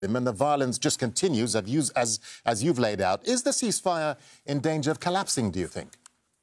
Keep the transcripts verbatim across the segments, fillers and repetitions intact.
and the violence just continues, as, as you've laid out. Is the ceasefire in danger of collapsing, do you think?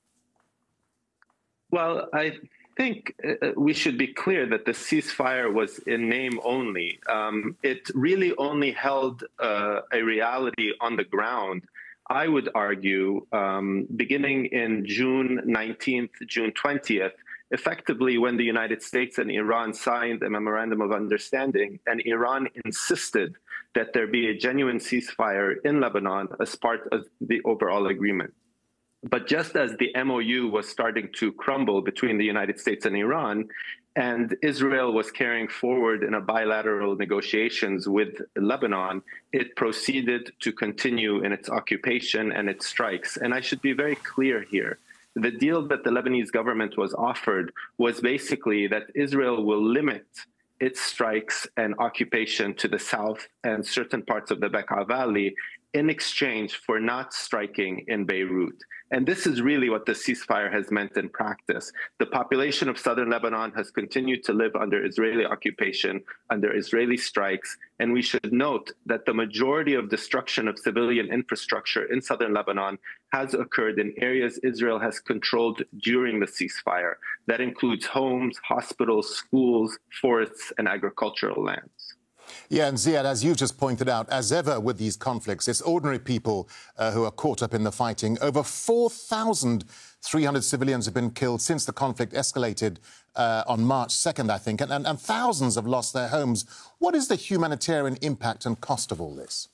Well, I think uh, we should be clear that the ceasefire was in name only. Um, it really only held uh, a reality on the ground, I would argue, um, beginning in June nineteenth, June twentieth, effectively when the United States and Iran signed a memorandum of understanding, and Iran insisted that there be a genuine ceasefire in Lebanon as part of the overall agreement. But just as the M O U was starting to crumble between the United States and Iran, and Israel was carrying forward in a bilateral negotiations with Lebanon, it proceeded to continue in its occupation and its strikes. And I should be very clear here. The deal that the Lebanese government was offered was basically that Israel will limit its strikes and occupation to the south and certain parts of the Bekaa Valley in exchange for not striking in Beirut. And this is really what the ceasefire has meant in practice. The population of southern Lebanon has continued to live under Israeli occupation, under Israeli strikes, and we should note that the majority of destruction of civilian infrastructure in southern Lebanon has occurred in areas Israel has controlled during the ceasefire. That includes homes, hospitals, schools, forests, and agricultural lands. Yeah, and Ziad, as you just pointed out, as ever with these conflicts, it's ordinary people uh, who are caught up in the fighting. Over four thousand three hundred civilians have been killed since the conflict escalated uh, on March second, I think, and, and, and thousands have lost their homes. What is the humanitarian impact and cost of all this?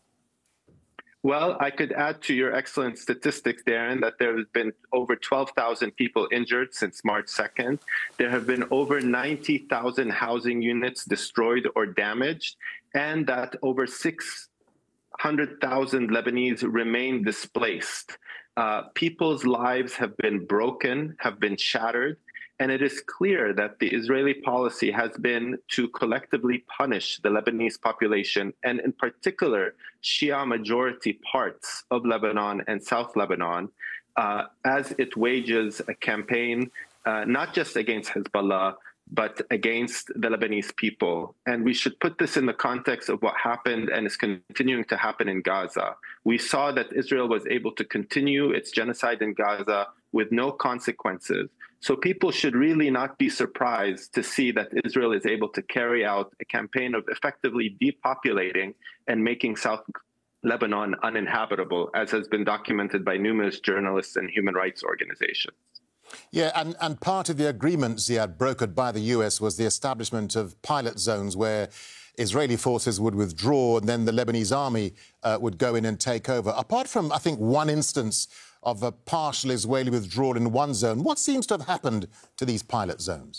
Well, I could add to your excellent statistics, Darren, that there have been over twelve thousand people injured since March second. There have been over ninety thousand housing units destroyed or damaged, and that over six hundred thousand Lebanese remain displaced. Uh, people's lives have been broken, have been shattered. And it is clear that the Israeli policy has been to collectively punish the Lebanese population, and in particular, Shia majority parts of Lebanon and South Lebanon, uh, as it wages a campaign uh, not just against Hezbollah, but against the Lebanese people. And we should put this in the context of what happened and is continuing to happen in Gaza. We saw that Israel was able to continue its genocide in Gaza with no consequences. So people should really not be surprised to see that Israel is able to carry out a campaign of effectively depopulating and making South Lebanon uninhabitable, as has been documented by numerous journalists and human rights organizations. Yeah, and, and part of the agreement, Ziad, brokered by the U S was the establishment of pilot zones where Israeli forces would withdraw and then the Lebanese army uh, would go in and take over. Apart from, I think, one instance of a partial Israeli withdrawal in one zone, what seems to have happened to these pilot zones?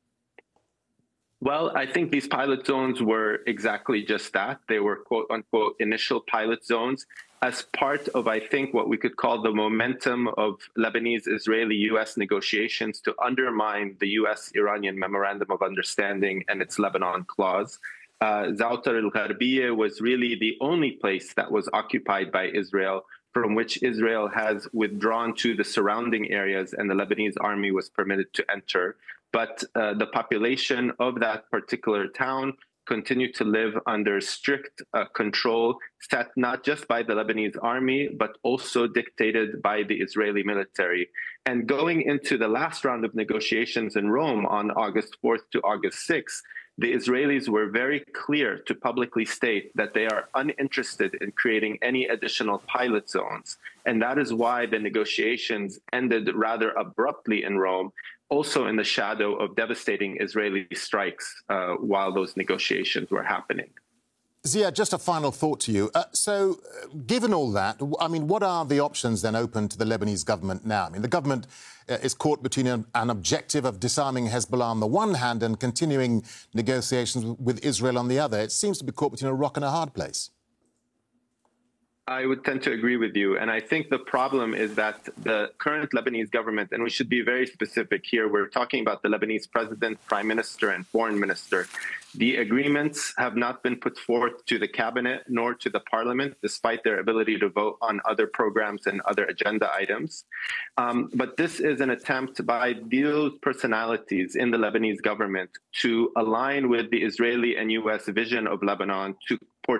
Well, I think these pilot zones were exactly just that. They were, quote unquote, initial pilot zones as part of, I think, what we could call the momentum of Lebanese-Israeli U S negotiations to undermine the U S-Iranian Memorandum of Understanding and its Lebanon clause. Uh, Za'atar al-Gharbiyya was really the only place that was occupied by Israel, from which Israel has withdrawn to the surrounding areas and the Lebanese army was permitted to enter. But uh, the population of that particular town continued to live under strict uh, control, set not just by the Lebanese army, but also dictated by the Israeli military. And going into the last round of negotiations in Rome on August fourth to August sixth, the Israelis were very clear to publicly state that they are uninterested in creating any additional pilot zones. And that is why the negotiations ended rather abruptly in Rome, also in the shadow of devastating Israeli strikes uh, while those negotiations were happening. Ziad, just a final thought to you. Uh, so, uh, given all that, I mean, what are the options then open to the Lebanese government now? I mean, the government uh, is caught between an, an objective of disarming Hezbollah on the one hand and continuing negotiations with Israel on the other. It seems to be caught between a rock and a hard place. I would tend to agree with you. And I think the problem is that the current Lebanese government, and we should be very specific here, we're talking about the Lebanese president, prime minister, and foreign minister. The agreements have not been put forth to the cabinet nor to the parliament, despite their ability to vote on other programs and other agenda items. Um, but this is an attempt by those personalities in the Lebanese government to align with the Israeli and U S vision of Lebanon to